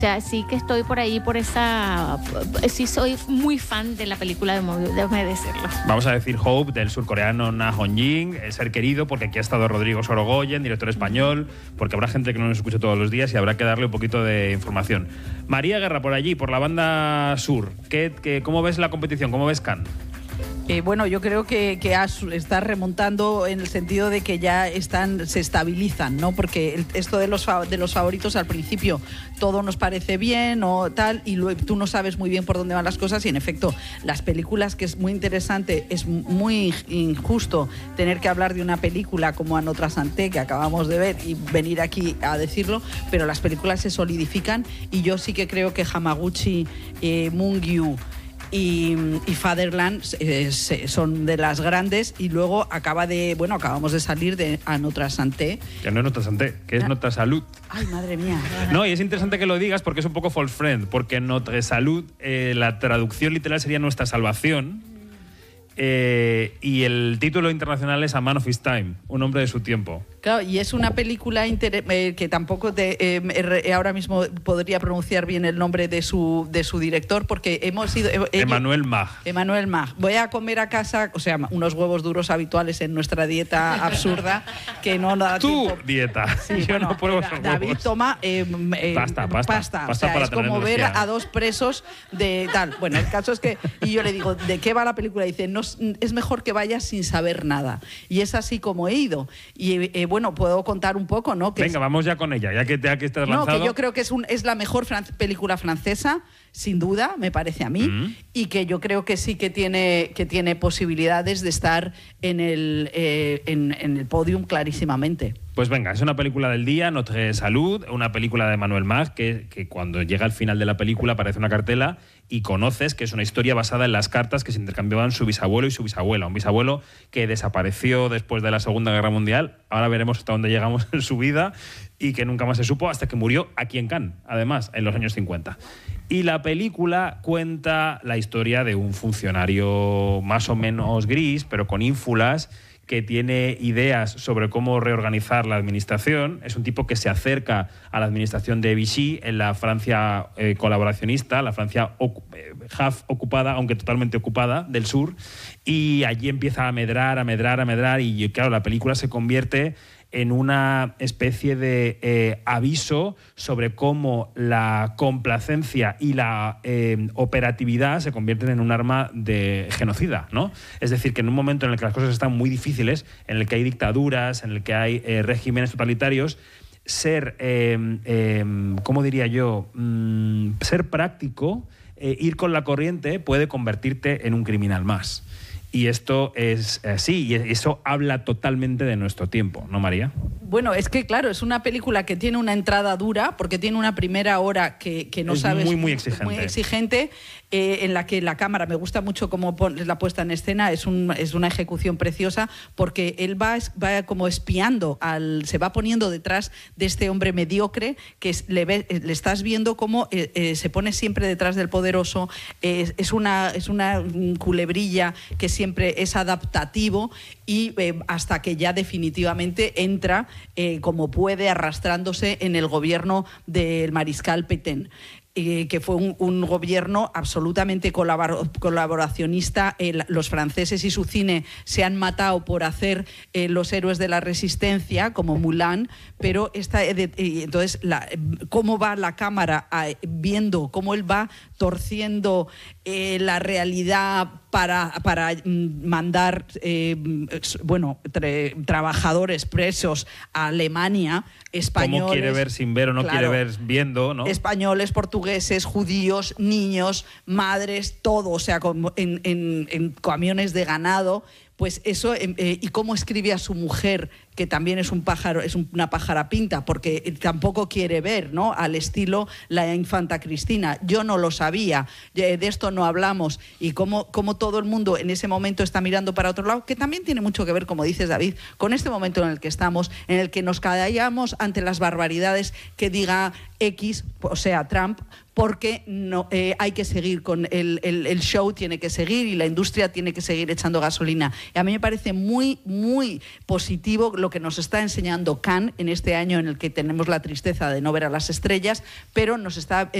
O sea, sí que estoy por ahí, por esa... Sí soy muy fan de la película de Mobius, déjame decirlo. Vamos a decir Hope, del surcoreano Na Hong-jin, el ser querido, porque aquí ha estado Rodrigo Sorogoyen, director español, porque habrá gente que no nos escucha todos los días y habrá que darle un poquito de información. María Guerra, por allí, por la banda sur, ¿cómo ves la competición? ¿Cómo ves Cannes? Bueno, yo creo que está remontando en el sentido de que ya se estabilizan, ¿no? Porque esto de los favoritos al principio todo nos parece bien o tal, y luego tú no sabes muy bien por dónde van las cosas, y en efecto las películas, que es muy interesante, es muy injusto tener que hablar de una película como Anotra Santé, que acabamos de ver, y venir aquí a decirlo, pero las películas se solidifican, y yo sí que creo que Hamaguchi, Mungyu y Fatherland son de las grandes, y luego acabamos de salir de Anotra Santé. Que no es Notre Santé, que es Notre Salud. Ay, madre mía. No, y es interesante que lo digas porque es un poco false friend, porque Notre Salud, la traducción literal sería Nuestra Salvación, y el título internacional es A Man of His Time, un hombre de su tiempo. Claro, y es una película que tampoco ahora mismo podría pronunciar bien el nombre de su director, porque hemos ido... Emmanuel Mag. Emmanuel Mag. Voy a comer a casa, o sea, unos huevos duros habituales en nuestra dieta absurda, que no da tiempo. Tu dieta. Sí, yo no pruebo esos David huevos. toma pasta. O sea, para es como tener ver energía. a dos presos de tal. Bueno, el caso es que... Y yo le digo, ¿de qué va la película? Y dice, no, es mejor que vayas sin saber nada. Y es así como he ido. Y bueno, puedo contar un poco, ¿no? Venga, vamos ya con ella, ya que estás lanzado. No, que yo creo que es la mejor película francesa, sin duda, me parece a mí, y que yo creo que sí que tiene posibilidades de estar en el podium clarísimamente. Pues venga, es una película del día, Notre Salud, una película de Emmanuel Mag, que cuando llega al final de la película aparece una cartela y conoces que es una historia basada en las cartas que se intercambiaban su bisabuelo y su bisabuela. Un bisabuelo que desapareció después de la Segunda Guerra Mundial, ahora veremos hasta dónde llegamos en su vida, y que nunca más se supo hasta que murió aquí en Cannes, además, en los años 50. Y la película cuenta la historia de un funcionario más o menos gris, pero con ínfulas, que tiene ideas sobre cómo reorganizar la administración. Es un tipo que se acerca a la administración de Vichy en la Francia colaboracionista, la Francia half ocupada, aunque totalmente ocupada, del sur, y allí empieza a medrar, y claro, la película se convierte en una especie de aviso sobre cómo la complacencia y la operatividad se convierten en un arma de genocida, ¿no? Es decir, que en un momento en el que las cosas están muy difíciles, en el que hay dictaduras, en el que hay regímenes totalitarios, ser, ¿cómo diría yo? Ser práctico, ir con la corriente, puede convertirte en un criminal más. Y esto es así, y eso habla totalmente de nuestro tiempo, ¿no, María? Bueno, es que claro, es una película que tiene una entrada dura, porque tiene una primera hora que no sabes... Muy exigente. Muy exigente, en la que la cámara, me gusta mucho cómo la puesta en escena, es una ejecución preciosa, porque él va como espiando, se va poniendo detrás de este hombre mediocre, que le estás viendo cómo se pone siempre detrás del poderoso, es una culebrilla que siempre es adaptativo, y hasta que ya definitivamente entra como puede, arrastrándose en el gobierno del mariscal Pétain. Que fue un gobierno absolutamente colaboracionista. Los franceses y su cine se han matado por hacer los héroes de la resistencia, como Mulan, pero entonces cómo va la cámara viendo cómo él va torciendo la realidad para mandar trabajadores presos a Alemania, españoles. ¿Cómo quiere ver sin ver o no quiere ver viendo, ¿no? Españoles, portugueses, judíos, niños, madres, todo, o sea, como en camiones de ganado. Pues eso, y cómo escribe a su mujer, que también es un pájaro, es una pájara pinta, porque tampoco quiere ver, ¿no?, al estilo la infanta Cristina. Yo no lo sabía, de esto no hablamos, y cómo todo el mundo en ese momento está mirando para otro lado, que también tiene mucho que ver, como dices, David, con este momento en el que estamos, en el que nos callamos ante las barbaridades que diga X, o sea, Trump, porque no, hay que seguir con el show, tiene que seguir, y la industria tiene que seguir echando gasolina. Y a mí me parece muy, muy positivo lo que nos está enseñando Cannes en este año en el que tenemos la tristeza de no ver a las estrellas, pero nos está